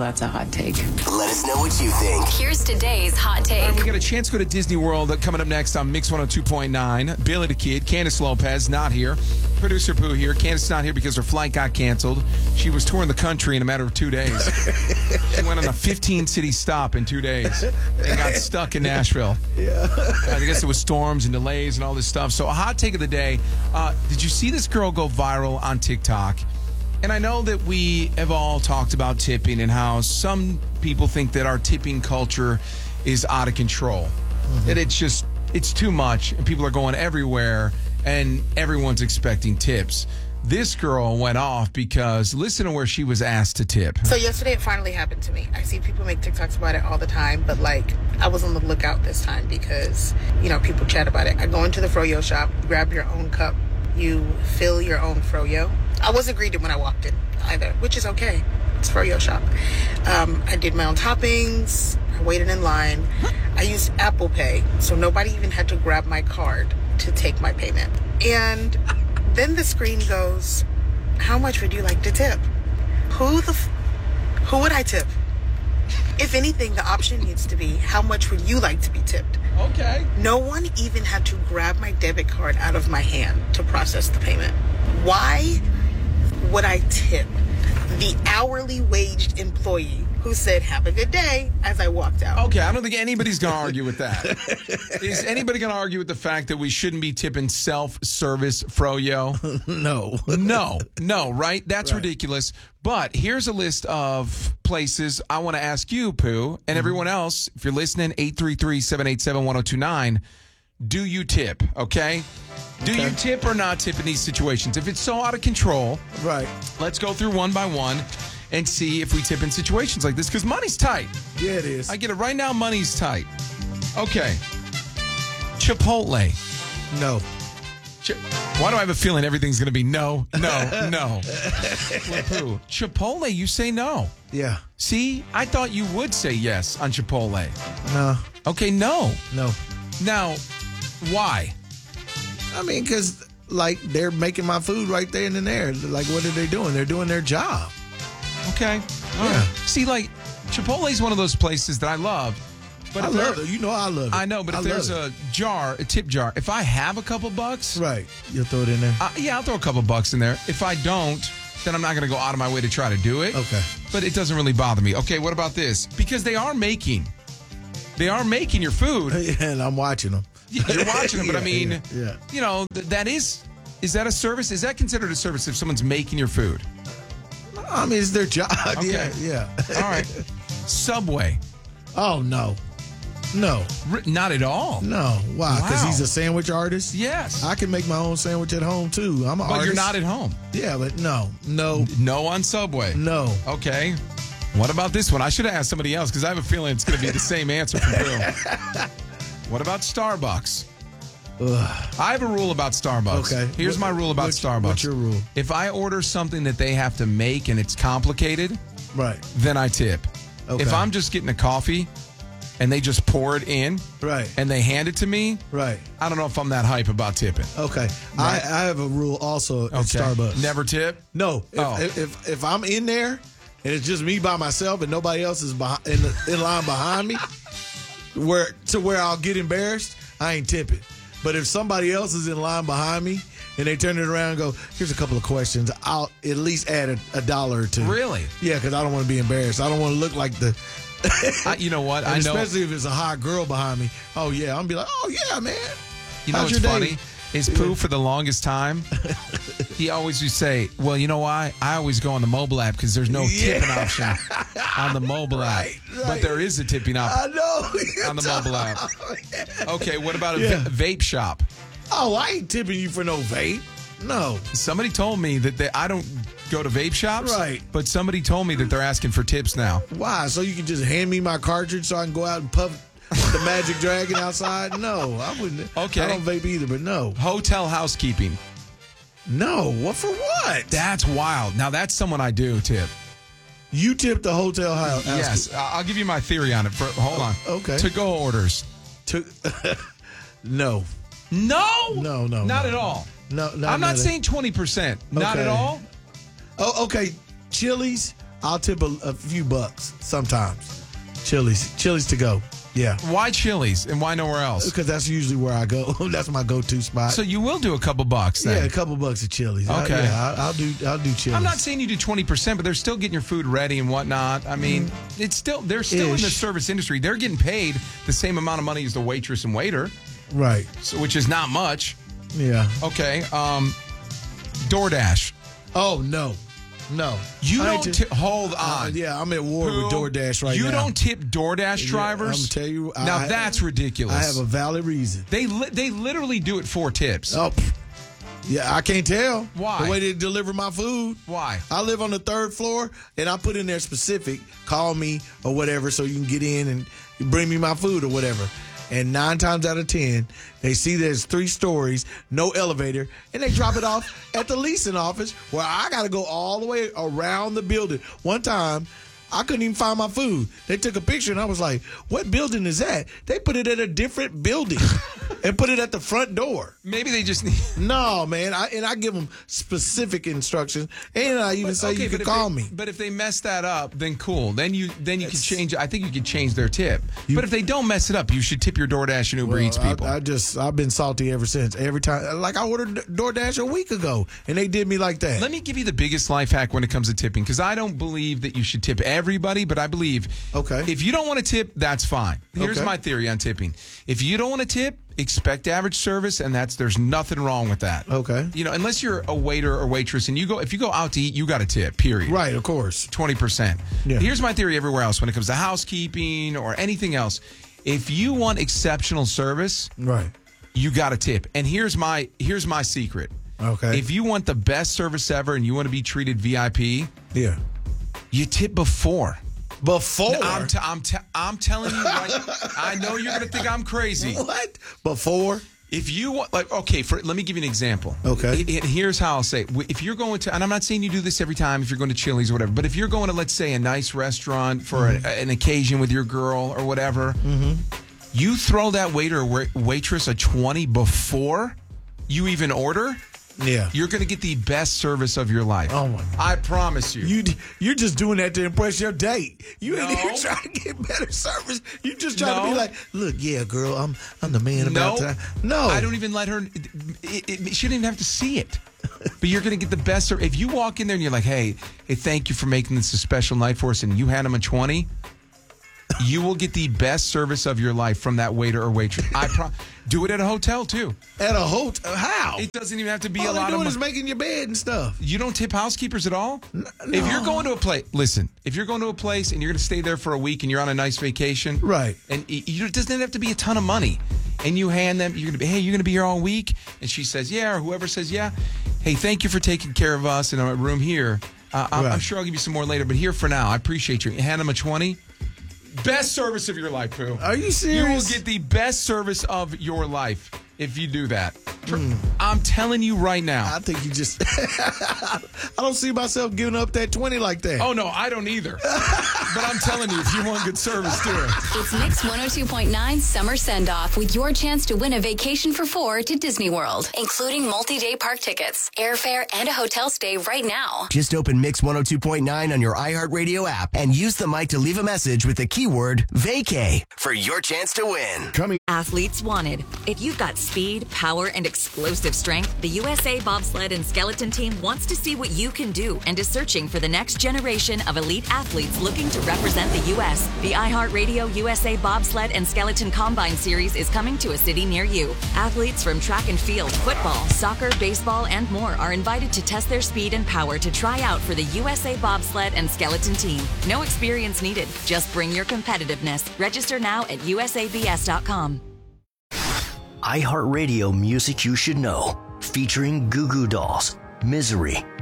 that's a hot take. Let us know what you think. Here's today's hot take. We got a chance to go to Disney World coming up next on Mix 102.9. Billy the Kid, Candace Lopez, not here. Producer Pooh here. Candace not here because her flight got canceled. She was touring the country in a matter of 2 days. She went on a 15-city stop in 2 days and got stuck in Nashville. Yeah. I guess it was storms and delays and all this stuff. So a hot take of the day. Did you see this girl go viral on TikTok? And I know that we have all talked about tipping and how some people think that our tipping culture is out of control. Mm-hmm. That it's too much and people are going everywhere and everyone's expecting tips. This girl went off because listen to where she was asked to tip. So yesterday it finally happened to me. I see people make TikToks about it all the time, but I was on the lookout this time because, people chat about it. I go into the froyo shop, grab your own cup, you fill your own froyo. I wasn't greeted when I walked in either, which is okay. It's froyo shop. I did my own toppings. I waited in line. I used Apple Pay, so nobody even had to grab my card to take my payment. And then the screen goes, how much would you like to tip? Who would I tip? If anything, the option needs to be, how much would you like to be tipped? Okay. No one even had to grab my debit card out of my hand to process the payment. Why would I tip the hourly waged employee who said, have a good day, as I walked out? Okay, I don't think anybody's going to argue with that. Is anybody going to argue with the fact that we shouldn't be tipping self-service froyo? No, right? That's right. Ridiculous. But here's a list of places I want to ask you, Pooh, and everyone else, if you're listening, 833-787-1029, do you tip, okay? Do you tip or not tip in these situations? If it's so out of control, right? Let's go through one by one and see if we tip in situations like this, because money's tight. Yeah, it is. I get it. Right now, money's tight. Okay. Chipotle. No. Why do I have a feeling everything's going to be no? Well, Pooh, Chipotle, you say no. Yeah. See, I thought you would say yes on Chipotle. No. Okay, no. No. Now, why? I mean, because, they're making my food right there and there. What are they doing? They're doing their job. Okay. All right. See, Chipotle's one of those places that I love. But I love it. I love it. I know, but if there's a tip jar, if I have a couple bucks. Right. You'll throw it in there? Yeah, I'll throw a couple bucks in there. If I don't, then I'm not going to go out of my way to try to do it. Okay. But it doesn't really bother me. Okay, what about this? Because they are making your food. And I'm watching them. You're watching them, but yeah. Is that a service? Is that considered a service if someone's making your food? I mean, it's their job. Okay. Yeah. All right. Subway. Oh, no. No. Not at all. No. Why? Because he's a sandwich artist? Yes. I can make my own sandwich at home, too. I'm an artist. But you're not at home. Yeah, but no. No on Subway. No. Okay. What about this one? I should have asked somebody else because I have a feeling it's going to be the same answer from Bill. What about Starbucks? Ugh. I have a rule about Starbucks. Okay. Here's my rule about Starbucks. What's your rule? If I order something that they have to make and it's complicated, right, then I tip. Okay. If I'm just getting a coffee and they just pour it in, right, and they hand it to me, right, I don't know if I'm that hype about tipping. Okay. Right? I have a rule also at Starbucks. Never tip? No. If I'm in there and it's just me by myself and nobody else is in line behind me, where I'll get embarrassed, I ain't tipping. But if somebody else is in line behind me and they turn it around and go, here's a couple of questions, I'll at least add a dollar or two. Really? Yeah, because I don't want to be embarrassed. I don't want to look like the... you know what? I know. Especially if it's a hot girl behind me. Oh, yeah. I'm going to be like, oh, yeah, man. You know what's funny? Is Pooh, for the longest time, he always would say, well, you know why? I always go on the mobile app because there's no tipping option on the mobile app. Right. But there is a tipping option on the mobile app. Okay, what about a vape shop? Oh, I ain't tipping you for no vape. No. Somebody told me that I don't go to vape shops. Right. But somebody told me that they're asking for tips now. Why? So you can just hand me my cartridge so I can go out and puff the Magic Dragon outside? No, I wouldn't. Okay. I don't vape either, but no. Hotel housekeeping. No. What for what? That's wild. Now, that's someone I do tip. You tip the hotel house? Yes. I'll give you my theory on it. Hold on. Okay. To-go orders. No. No? No. Not at all. No. I'm not saying 20%. Not at all? Oh, okay. Chili's I'll tip a few bucks sometimes. Chili's to go. Yeah. Why Chili's and why nowhere else? Because that's usually where I go. That's my go-to spot. So you will do a couple bucks then? Yeah, a couple bucks at Chili's. Okay. I'll do Chili's. I'm not saying you do 20%, but they're still getting your food ready and whatnot. I mean, they're still in the service industry. They're getting paid the same amount of money as the waitress and waiter. Right. So, which is not much. Yeah. Okay. DoorDash. Oh, no. You don't hold on. Yeah, I'm at war with DoorDash right now. You don't tip DoorDash drivers? I'm going to tell you. Now, that's ridiculous. I have a valid reason. They literally do it for tips. Oh, yeah, I can't tell. Why? The way they deliver my food. Why? I live on the 3rd floor, and I put in there specific, call me or whatever so you can get in and bring me my food or whatever. And 9 times out of 10, they see there's 3 stories, no elevator, and they drop it off at the leasing office where I got to go all the way around the building. One time, I couldn't even find my food. They took a picture, and I was like, what building is that? They put it at a different building and put it at the front door. Maybe they just need... No, man. I give them specific instructions, and I even say you can call me. But if they mess that up, then cool. Then you can change. I think you can change their tip. But if they don't mess it up, you should tip your DoorDash and Uber Eats people. I've been salty ever since. Every time, like I ordered DoorDash a week ago, and they did me like that. Let me give you the biggest life hack when it comes to tipping, because I don't believe that you should tip everybody, but I believe if you don't want to tip, that's fine. Here's my theory on tipping. If you don't want to tip, expect average service, and there's nothing wrong with that. Okay. Unless you're a waiter or waitress, and if you go out to eat, you got to tip, period. Right, of course. 20%. Yeah. Here's my theory everywhere else when it comes to housekeeping or anything else. If you want exceptional service, right, you got to tip. And here's my secret. Okay. If you want the best service ever and you want to be treated VIP, yeah, you tip before. I'm telling you, right? I know you're going to think I'm crazy. What? Before? If you want, let me give you an example. Okay. Here's how I'll say it. If you're going to, and I'm not saying you do this every time if you're going to Chili's or whatever, but if you're going to, let's say, a nice restaurant for an occasion with your girl or whatever, you throw that waiter or waitress a 20 before you even order. Yeah, you're going to get the best service of your life. Oh my God. I promise you. You're just doing that to impress your date. You ain't even trying to get better service. You just trying to be like, look, yeah, girl, I'm the man about time. No, I don't even let her. She didn't even have to see it. But you're going to get the best service. If you walk in there and you're like, hey, thank you for making this a special night for us, and you hand them a 20. You will get the best service of your life from that waiter or waitress. Do it at a hotel, too. At a hotel? How? It doesn't even have to be a lot of money. All they're doing is making your bed and stuff. You don't tip housekeepers at all? No. If you're going to a place, listen, if you're going to a place and you're going to stay there for a week and you're on a nice vacation. Right. And it doesn't have to be a ton of money. And you hand them, you're going to be here all week? And she says, yeah, or whoever says, yeah. Hey, thank you for taking care of us in our room here. I'm sure I'll give you some more later, but here for now. I appreciate you. Hand them a 20. Best service of your life, Pooh. Are you serious? You will get the best service of your life if you do that. I'm telling you right now. I think you just... I don't see myself giving up that 20 like that. Oh, no, I don't either. But I'm telling you, if you want good service, do it. It's Mix 102.9 Summer Send-Off with your chance to win a vacation for 4 to Disney World, including multi-day park tickets, airfare, and a hotel stay right now. Just open Mix 102.9 on your iHeartRadio app and use the mic to leave a message with the keyword vacay for your chance to win. Athletes wanted. If you've got speed, power, and explosive strength, the USA Bobsled and Skeleton Team wants to see what you can do and is searching for the next generation of elite athletes looking to represent the U.S. The iHeartRadio USA Bobsled and Skeleton Combine Series is coming to a city near you. Athletes from track and field, football, soccer, baseball, and more are invited to test their speed and power to try out for the USA Bobsled and Skeleton Team. No experience needed. Just bring your competitiveness. Register now at usabs.com. iHeartRadio Music You Should Know, featuring Goo Goo Dolls, Misery,